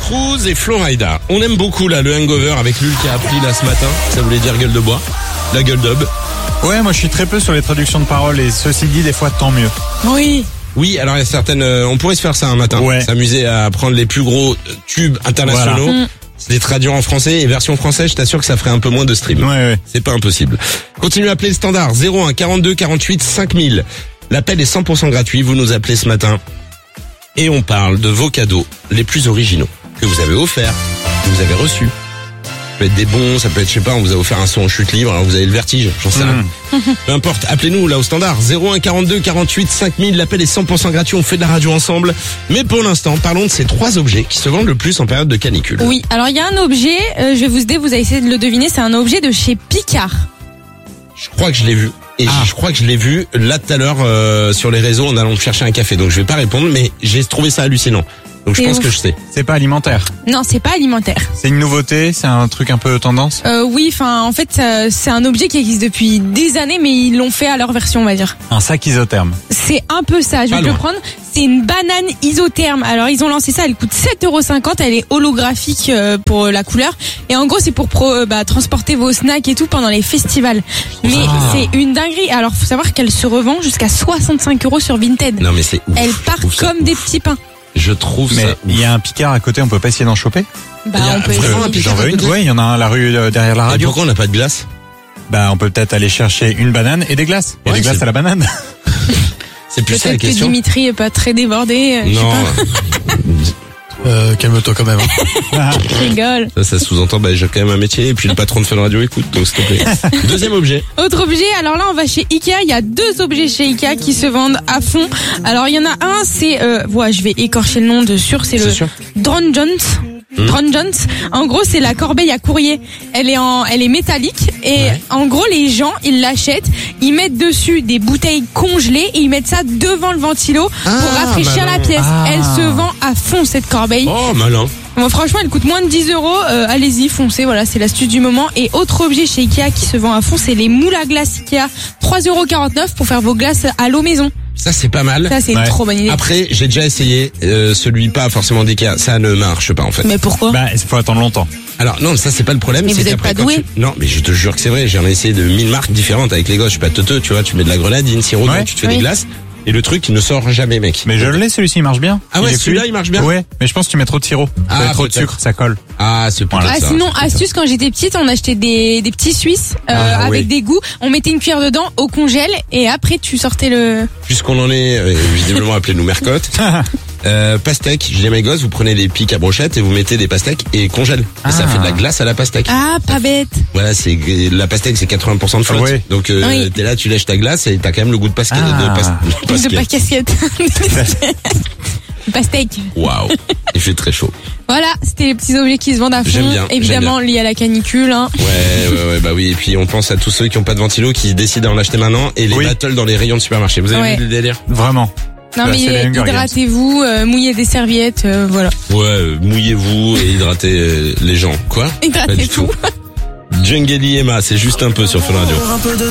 Cruz et Florida. On aime beaucoup là le hangover avec Lul qui a appris là ce matin. Ça voulait dire gueule de bois. La gueule d'ob. Ouais, moi je suis très peu sur les traductions de paroles et ceci dit, des fois tant mieux. Oui, alors il y a certaines... on pourrait se faire ça un matin. Ouais. S'amuser à prendre les plus gros tubes internationaux. Voilà. Les traduire en français et version française, je t'assure que ça ferait un peu moins de stream. Ouais. C'est pas impossible. Continuez à appeler le standard 01 42 48 5000. L'appel est 100% gratuit. Vous nous appelez ce matin. Et on parle de vos cadeaux les plus originaux que vous avez offerts, que vous avez reçus. Ça peut être des bons, ça peut être, je sais pas, on vous a offert un son en chute libre, alors vous avez le vertige, j'en sais rien. Peu importe, appelez-nous là au standard 01 42 48 5000, l'appel est 100% gratuit, on fait de la radio ensemble. Mais pour l'instant, parlons de ces 3 objets qui se vendent le plus en période de canicule. Oui, alors il y a un objet, je vais vous aider, vous allez essayer de le deviner, c'est un objet de chez Picard. Je crois que je l'ai vu. Et je crois que je l'ai vu là tout à l'heure sur les réseaux en allant me chercher un café. Donc je vais pas répondre, mais j'ai trouvé ça hallucinant. Donc je pense que je sais. C'est pas alimentaire. Non, c'est pas alimentaire. C'est une nouveauté, c'est un truc un peu tendance. Oui, enfin en fait c'est un objet qui existe depuis des années, mais ils l'ont fait à leur version, on va dire. Un sac isotherme. C'est un peu ça, je vais Pas te le loin. prendre. C'est une banane isotherme. Alors ils ont lancé ça, elle coûte 7,50 €, elle est holographique pour la couleur. Et en gros c'est pour transporter vos snacks et tout pendant les festivals. Mais c'est une dinguerie. Alors faut savoir qu'elle se revend jusqu'à 65 € sur Vinted. Non mais c'est ouf. Elle Je part trouve ça comme des ouf. petits pains. Je trouve Mais ça il ouf. y a un Picard à côté, on peut pas essayer d'en choper. Bah Il y a on peut vraiment un essayer. Picard J'en veux à une. côté. Ouais, il y en a un à la rue derrière la Et radio. pourquoi on n'a pas de glace? Bah on peut peut-être aller chercher une banane et des glaces. Et Ouais, des glaces c'est- à la banane. C'est plus ça la Peut-être que question. Dimitri est pas très débordé. Je sais Non, Calme-toi quand même. pas, je rigole. ça sous-entend, j'ai quand même un métier et puis le patron de Fun Radio écoute, donc s'il te plaît. Deuxième objet. Autre objet, alors là on va chez Ikea, il y a 2 objets chez Ikea qui se vendent à fond. Alors il y en a un, c'est, je vais écorcher le nom de sûr, c'est C'est le sûr. Drone Jones. Drone Jones. En gros, c'est la corbeille à courrier. Elle est métallique et en gros, les gens, ils l'achètent, ils mettent dessus des bouteilles congelées et ils mettent ça devant le ventilo pour rafraîchir malin. la pièce. Elle se vend à fond cette corbeille. Oh, malin. Bon, franchement, elle coûte moins de 10 €. Allez-y, foncez. Voilà, c'est l'astuce du moment. Et autre objet chez Ikea qui se vend à fond, c'est les moules à glace Ikea. 3,49 € pour faire vos glaces à l'eau maison. Ça, c'est pas mal. Ça, c'est une Ouais. trop bonne idée. Après, j'ai déjà essayé, celui pas forcément d'Ikea. Ça ne marche pas, en fait. Mais pourquoi? Bah il faut attendre longtemps. Alors, non, ça, c'est pas le problème. Mais c'est vous êtes qu'après, pas quand doué. Non, mais je te jure que c'est vrai. J'en ai essayé de 1000 marques différentes avec les gosses. Je suis pas teuteux, tu vois. Tu mets de la grenadine, sirop, Ouais. tu te fais Oui. des glaces. Et le truc, il ne sort jamais, mec. Mais je l'ai, celui-ci, il marche bien. Ah ouais, est celui-là, fluide. il marche bien. Ouais, mais je pense que tu mets trop de sirop. Ah, Tu mets trop de peut-être. sucre, ça colle. Ah, c'est peut-être Ah, ça. sinon, astuce, quand j'étais petite, on achetait des petits Suisses Ah, avec oui. des goûts. On mettait une cuillère dedans au congèle et après tu sortais le... Puisqu'on en est, visiblement, appelez-nous Mercotte. Pastèque, je dis à mes gosses, vous prenez des pics à brochette et vous mettez des pastèques et congèle. Et ça fait de la glace à la pastèque. Ah, pas bête. Voilà, la pastèque, c'est 80% de flotte. Ouais. Donc, Oui. t'es là, tu lèches ta glace et t'as quand même le goût de pastèque. De pas casquette. Pastèque. Waouh. Il fait très chaud. Voilà, c'était les petits objets qui se vendent à fond. J'aime bien, Évidemment, liés à la canicule. Hein. Ouais, bah oui. Et puis, on pense à tous ceux qui ont pas de ventilo, qui décident d'en acheter maintenant et les Oui. battles dans les rayons de supermarché. Vous avez Ouais. vu le délire? Vraiment. Non, Bah, mais c'est les Hunger Games. hydratez-vous, mouillez des serviettes, voilà. Ouais, mouillez-vous et hydratez les gens. Quoi? Pas du Hydratez-vous. tout. Djungeli Emma, c'est juste un peu sur Fun Radio.